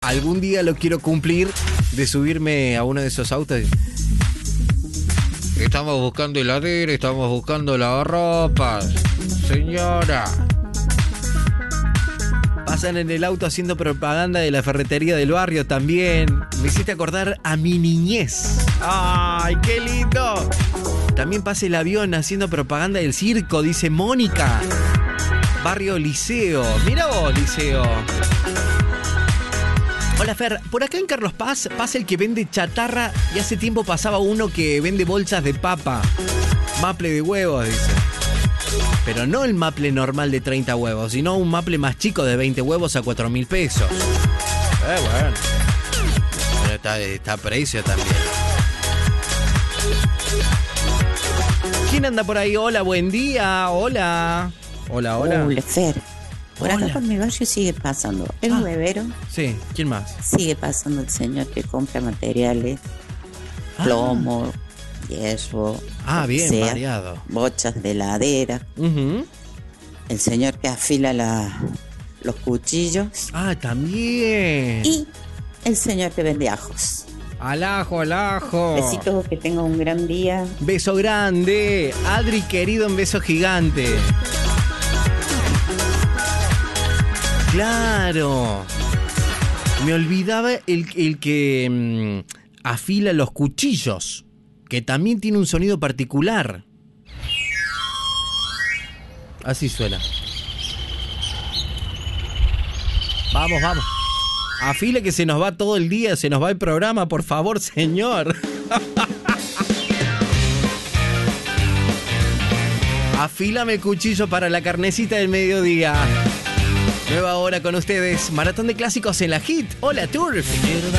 Algún día lo quiero cumplir de subirme a uno de esos autos. Estamos buscando heladera, estamos buscando lavarropas. Señora. Pasan en el auto haciendo propaganda de la ferretería del barrio también. Me hiciste acordar a mi niñez. ¡Ay, qué lindo! También pasa el avión haciendo propaganda del circo, dice Mónica. Barrio Liceo. Mira vos, Liceo. Hola, Fer. Por acá en Carlos Paz pasa el que vende chatarra y hace tiempo pasaba uno que vende bolsas de papa. Maple de huevos, dice. Pero no el maple normal de 30 huevos, sino un maple más chico de 20 huevos a 4.000 pesos. Bueno. Pero está a precio también. ¿Quién anda por ahí? Hola, buen día. Hola. Hola. Hola, Fer. Por Hola. acá por mi barrio sigue pasando el huevero. Sí, ¿quién más? Sigue pasando el señor que compra materiales, plomo, hierro. Bien, variado. Bochas de heladera. Uh-huh. El señor que afila los cuchillos. También. Y el señor que vende ajos. Al ajo. Besitos, que tenga un gran día. Beso grande. Adri, querido, un beso gigante. Claro. Me olvidaba el que afila los cuchillos, que también tiene un sonido particular. Así suena. Vamos. Afile que se nos va todo el día, se nos va el programa, por favor, señor. Afílame el cuchillo para la carnecita del mediodía. Nueva hora con ustedes. Maratón de clásicos en la Hit. Hola, Turf.